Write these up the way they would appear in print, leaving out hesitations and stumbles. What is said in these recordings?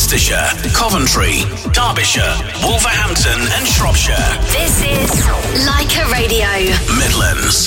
Leicestershire, Coventry, Derbyshire, Wolverhampton and Shropshire. This is Leica Radio. Midlands.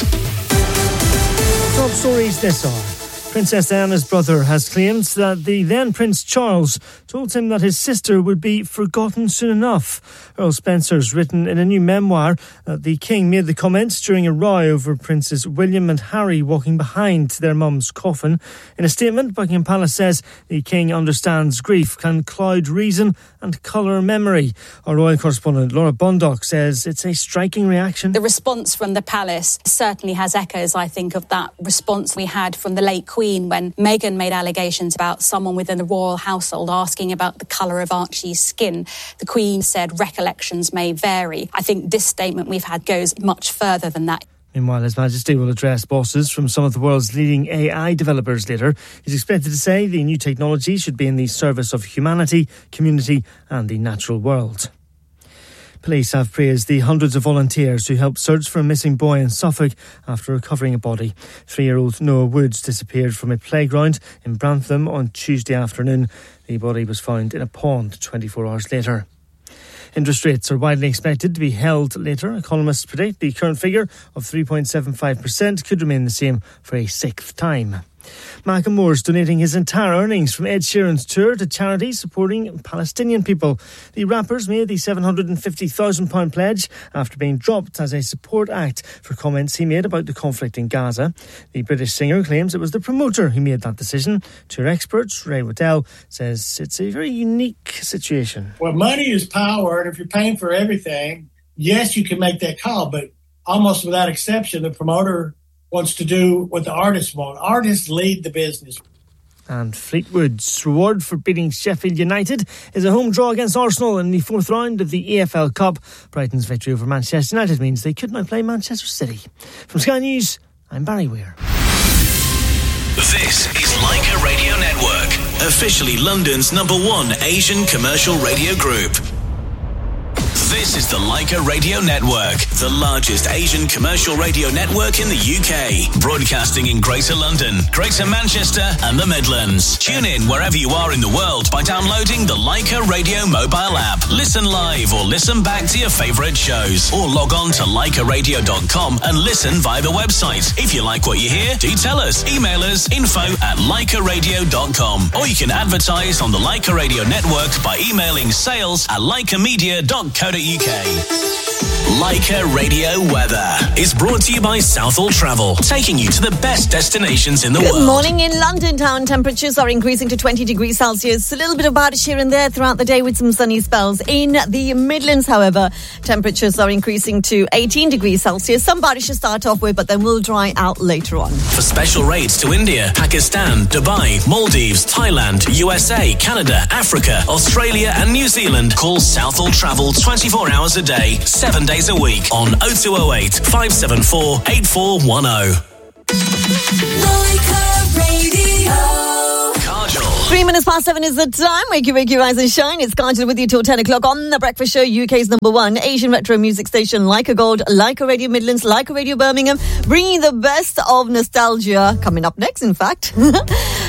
Top stories this hour. Princess Diana's brother has claimed that the then Prince Charles told him that his sister would be forgotten soon enough. Earl Spencer's written in a new memoir that the King made the comments during a row over Princes William and Harry walking behind their mum's coffin. In a statement, Buckingham Palace says the King understands grief can cloud reason and colour memory. Our royal correspondent Laura Bondock says it's a striking reaction. The response from the palace certainly has echoes, I think, of that response we had from the late Queen when Meghan made allegations about someone within the royal household asking about the colour of Archie's skin. The Queen said recollections may vary. I think this statement we've had goes much further than that. Meanwhile, His Majesty will address bosses from some of the world's leading AI developers later. He's expected to say the new technology should be in the service of humanity, community and the natural world. Police have praised the hundreds of volunteers who helped search for a missing boy in Suffolk after recovering a body. 3-year-old Noah Woods disappeared from a playground in Brantham on Tuesday afternoon. The body was found in a pond 24 hours later. Interest rates are widely expected to be held later. Economists predict the current figure of 3.75% could remain the same for a sixth time. Macklemore's donating his entire earnings from Ed Sheeran's tour to charities supporting Palestinian people. The rappers made the £750,000 pledge after being dropped as a support act for comments he made about the conflict in Gaza. The British singer claims it was the promoter who made that decision. Tour expert Ray Waddell says it's a very unique situation. Well, money is power, and if you're paying for everything, yes, you can make that call, but almost without exception, the promoter wants to do what the artists want. Artists lead the business. And Fleetwood's reward for beating Sheffield United is a home draw against Arsenal in the fourth round of the EFL Cup. Brighton's victory over Manchester United means they could now play Manchester City. From Sky News, I'm Barry Weir. This is Leica Radio Network, officially London's #1 Asian commercial radio group. This is the Leica Radio Network, the largest Asian commercial radio network in the UK, broadcasting in Greater London, Greater Manchester and the Midlands. Tune in wherever you are in the world by downloading the Leica Radio mobile app. Listen live or listen back to your favourite shows, or log on to leicaradio.com and listen via the website. If you like what you hear, do tell us. Email us info@leicaradio.com, or you can advertise on the Leica Radio Network by emailing sales@leicamedia.co.uk. Leica Radio Weather is brought to you by Southall Travel, taking you to the best destinations in the world. Good morning. In London town, temperatures are increasing to 20 degrees Celsius. A little bit of barish here and there throughout the day with some sunny spells. In the Midlands, however, temperatures are increasing to 18 degrees Celsius. Some barish to start off with, but then will dry out later on. For special rates to India, Pakistan, Dubai, Maldives, Thailand, USA, Canada, Africa, Australia and New Zealand, call Southall Travel 24 hours a day, 7 days a week on 0208 574 8410. Leica Radio. Kajol. 3 minutes past 7 is the time. Wakey, rise and shine. It's Kajol with you till 10 o'clock on The Breakfast Show, UK's #1 Asian retro music station, Leica Gold, Leica Radio Midlands, Leica Radio Birmingham, bringing the best of nostalgia. Coming up next, in fact.